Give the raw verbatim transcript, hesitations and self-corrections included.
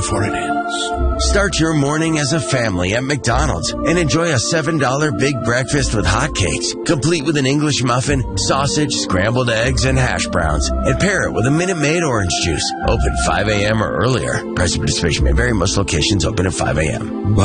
before it ends. Start your morning as a family at McDonald's and enjoy a seven dollar big breakfast with hotcakes, complete with an English muffin, sausage, scrambled eggs, and hash browns. And pair it with a Minute Maid orange juice. Open five a.m. or earlier. Price of participation may vary. Most locations open at five a.m.